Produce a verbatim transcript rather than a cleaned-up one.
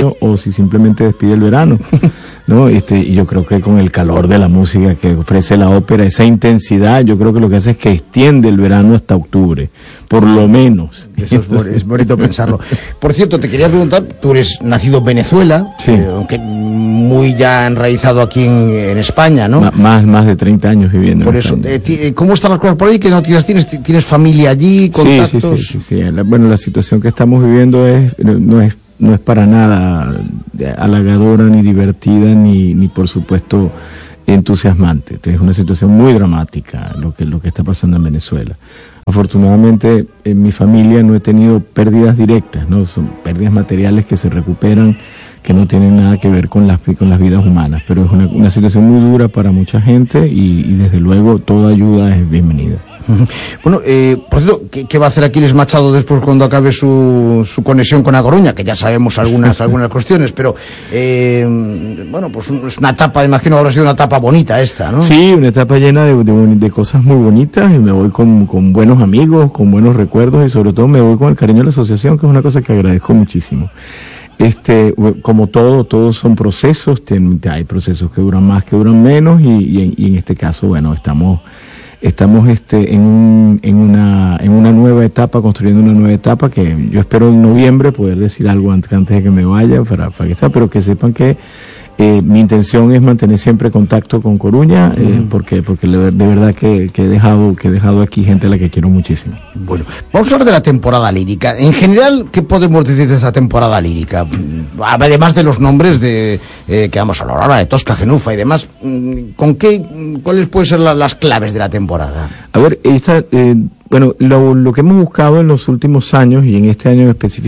año o si simplemente despide el verano, ¿no? Este, y yo creo que con el calor de la música que ofrece la ópera, esa intensidad, yo creo que lo que hace es que extiende el verano hasta octubre, por lo menos. Eso es, Entonces... es bonito pensarlo. Por cierto, te quería preguntar, tú eres nacido en Venezuela, sí. eh, aunque muy ya enraizado aquí en, en España, ¿no? M más, más de treinta años viviendo. Por eso, eh, ¿cómo están las cosas por ahí? ¿Qué noticias tienes? ¿Tienes familia allí? ¿Contactos? Sí, sí, sí, sí, sí. La, bueno, la situación que estamos viviendo es, no es, no es para nada halagadora, ni divertida, ni, ni por supuesto entusiasmante. Es una situación muy dramática lo que, lo que está pasando en Venezuela. Afortunadamente en mi familia no he tenido pérdidas directas, ¿no? Son pérdidas materiales que se recuperan, que no tienen nada que ver con las, con las vidas humanas, pero es una, una situación muy dura para mucha gente y, y desde luego toda ayuda es bienvenida. Bueno, eh, por cierto, ¿qué, ¿qué va a hacer Aquiles Machado después cuando acabe su, su conexión con A Coruña? Que ya sabemos algunas algunas cuestiones, pero eh, bueno, pues un, es una etapa, imagino habrá sido una etapa bonita esta, ¿no? Sí, una etapa llena de, de, de cosas muy bonitas, y me voy con, con buenos amigos, con buenos recuerdos, y sobre todo me voy con el cariño de la asociación, que es una cosa que agradezco muchísimo. Este, como todo, todos son procesos, hay procesos que duran más, que duran menos, y, y, en, y en este caso, bueno, estamos estamos este en un, en una en una nueva etapa, construyendo una nueva etapa que yo espero en noviembre poder decir algo antes, antes de que me vaya, para, para que sea, pero que sepan que eh, mi intención es mantener siempre contacto con Coruña, eh, uh-huh. porque porque de verdad que, que he dejado que he dejado aquí gente a la que quiero muchísimo. Bueno, vamos a hablar de la temporada lírica. En general, ¿qué podemos decir de esta temporada lírica? Además de los nombres de eh, que vamos a hablar ahora, de Tosca, Genufa y demás, ¿con qué, cuáles pueden ser la, las claves de la temporada? A ver, esta, eh, bueno, lo, lo que hemos buscado en los últimos años y en este año en específico